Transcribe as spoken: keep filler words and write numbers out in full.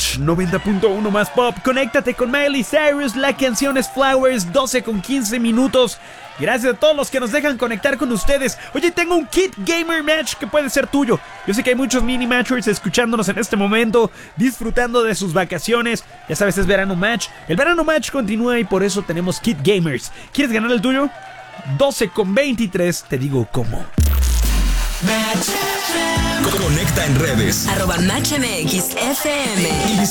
Match noventa punto uno más pop. Conéctate con Miley Cyrus. La canción es Flowers, doce con quince minutos. Gracias a todos los que nos dejan conectar con ustedes. Oye, tengo un Kit Gamer Match que puede ser tuyo. Yo sé que hay muchos mini matchers escuchándonos en este momento, disfrutando de sus vacaciones. Ya sabes, es Verano Match. El Verano Match continúa y por eso tenemos Kit Gamers. ¿Quieres ganar el tuyo? doce con veintitrés, te digo cómo. Conecta en redes. Arroba Match M X F M.